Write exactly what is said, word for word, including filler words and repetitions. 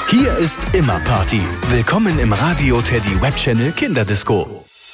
Hier ist immer Party. Willkommen im Radio Teddy Web Channel Kinderdisco.